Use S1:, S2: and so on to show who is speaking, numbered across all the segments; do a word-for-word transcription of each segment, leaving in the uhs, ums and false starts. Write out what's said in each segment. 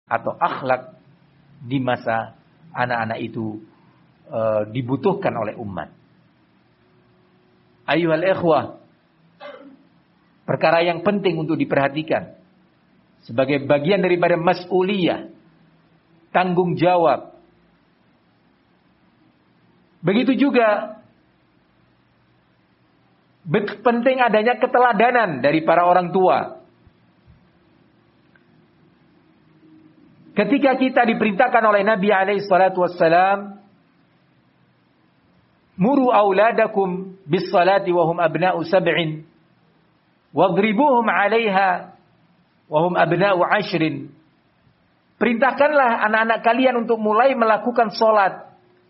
S1: atau akhlak di masa anak-anak itu e, dibutuhkan oleh umat. Ayyuhal ikhwah, perkara yang penting untuk diperhatikan sebagai bagian daripada mas'uliyah, tanggung jawab. Begitu juga penting adanya keteladanan dari para orang tua. Ketika kita diperintahkan oleh Nabi alaihi salatu wassalam, muru auladakum bis salati wa hum abna'u sab'in wadribuhum 'alaiha wa hum abna'u 'ashrin. Perintahkanlah anak-anak kalian untuk mulai melakukan salat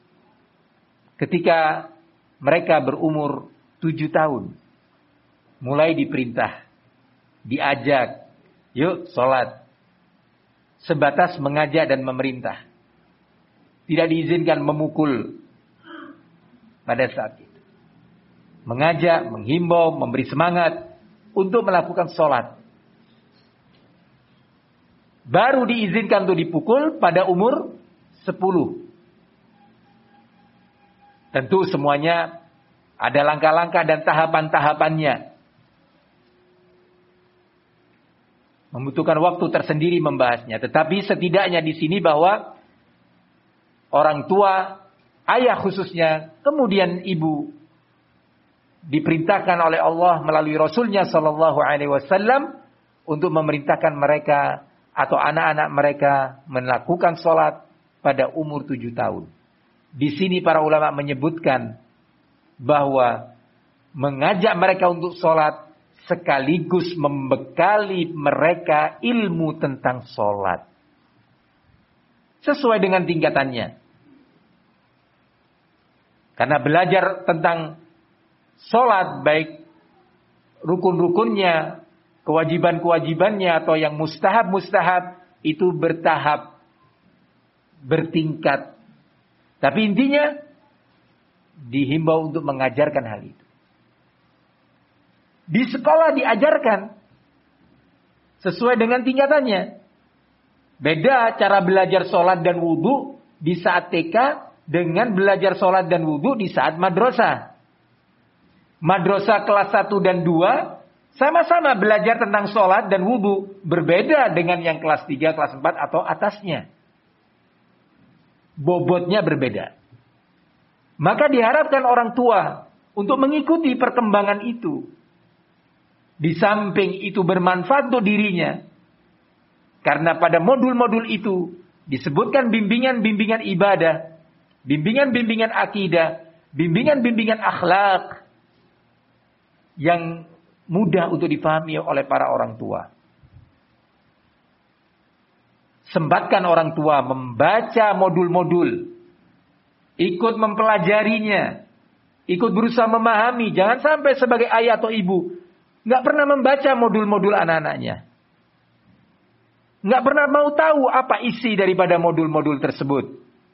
S1: ketika mereka berumur tujuh tahun. Mulai diperintah, diajak, yuk salat. Sebatas mengajak dan memerintah. Tidak diizinkan memukul pada saat itu. Mengajak, menghimbau, memberi semangat untuk melakukan sholat. Baru diizinkan untuk dipukul pada umur sepuluh. Tentu semuanya ada langkah-langkah dan tahapan-tahapannya. Membutuhkan waktu tersendiri membahasnya. Tetapi setidaknya di sini bahwa orang tua, ayah khususnya, kemudian ibu, diperintahkan oleh Allah melalui Rasulnya Sallallahu Alaihi Wasallam untuk memerintahkan mereka atau anak-anak mereka melakukan sholat pada umur tujuh tahun. Di sini para ulama menyebutkan bahwa mengajak mereka untuk sholat sekaligus membekali mereka ilmu tentang sholat. Sesuai dengan tingkatannya. Karena belajar tentang sholat, baik rukun-rukunnya, kewajiban-kewajibannya, atau yang mustahab-mustahab, itu bertahap, bertingkat. Tapi intinya, dihimbau untuk mengajarkan hal itu. Di sekolah diajarkan sesuai dengan tingkatannya. Beda cara belajar sholat dan wudu di saat T K dengan belajar sholat dan wudu di saat madrasah. Madrasah kelas satu dan dua sama-sama belajar tentang sholat dan wudu. Berbeda dengan yang kelas tiga, kelas empat atau atasnya. Bobotnya berbeda. Maka diharapkan orang tua untuk mengikuti perkembangan itu. Di samping itu bermanfaat untuk dirinya. Karena pada modul-modul itu disebutkan bimbingan-bimbingan ibadah, bimbingan-bimbingan akidah, bimbingan-bimbingan akhlak yang mudah untuk difahami oleh para orang tua. Sempatkan orang tua membaca modul-modul, ikut mempelajarinya, ikut berusaha memahami. Jangan sampai sebagai ayah atau ibu nggak pernah membaca modul-modul anak-anaknya. Nggak pernah mau tahu apa isi daripada modul-modul tersebut.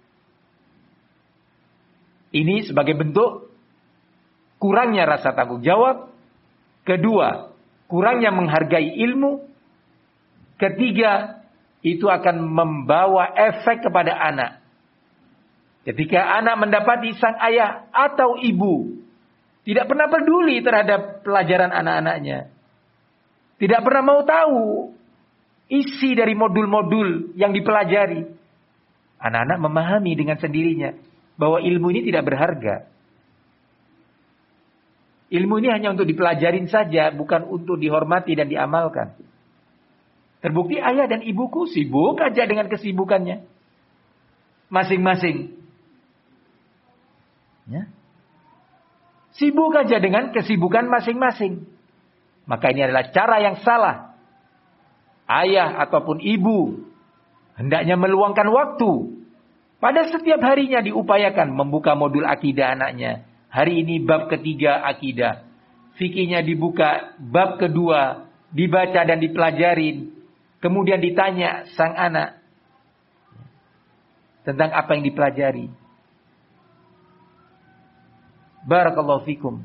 S1: Ini sebagai bentuk kurangnya rasa tanggung jawab. Kedua, kurangnya menghargai ilmu. Ketiga, itu akan membawa efek kepada anak. Ketika anak mendapati sang ayah atau ibu tidak pernah peduli terhadap pelajaran anak-anaknya, tidak pernah mau tahu isi dari modul-modul yang dipelajari, anak-anak memahami dengan sendirinya bahwa ilmu ini tidak berharga. Ilmu ini hanya untuk dipelajarin saja, bukan untuk dihormati dan diamalkan. Terbukti ayah dan ibuku sibuk aja dengan kesibukannya masing-masing. Ya. Sibuk aja dengan kesibukan masing-masing. Maka ini adalah cara yang salah. Ayah ataupun ibu hendaknya meluangkan waktu. Pada setiap harinya diupayakan membuka modul akidah anaknya. Hari ini bab ketiga akidah. Fikihnya dibuka, bab kedua dibaca dan dipelajarin. Kemudian ditanya sang anak tentang apa yang dipelajari. Barakallahu fikum.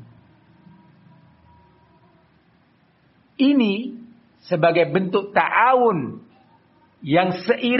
S1: Ini sebagai bentuk ta'awun yang seiring